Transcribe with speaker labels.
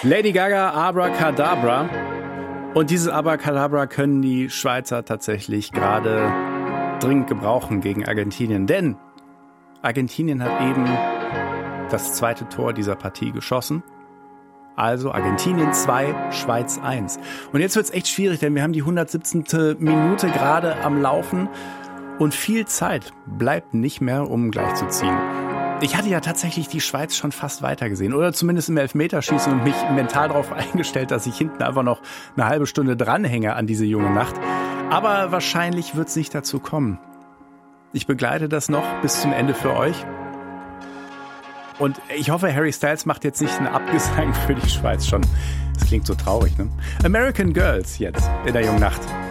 Speaker 1: Lady Gaga, Abracadabra. Und dieses Abracadabra können die Schweizer tatsächlich gerade dringend gebrauchen gegen Argentinien. Denn Argentinien hat eben das zweite Tor dieser Partie geschossen. Also Argentinien 2, Schweiz 1. Und jetzt wird's echt schwierig, denn wir haben die 117. Minute gerade am Laufen. Und viel Zeit bleibt nicht mehr, um gleichzuziehen. Ich hatte ja tatsächlich die Schweiz schon fast weitergesehen. Oder zumindest im Elfmeterschießen und mich mental darauf eingestellt, dass ich hinten einfach noch eine halbe Stunde dranhänge an diese junge Nacht. Aber wahrscheinlich wird's nicht dazu kommen. Ich begleite das noch bis zum Ende für euch. Und ich hoffe, Harry Styles macht jetzt nicht einen Abgesang für die Schweiz schon. Das klingt so traurig, ne? American Girls jetzt in der jungen Nacht.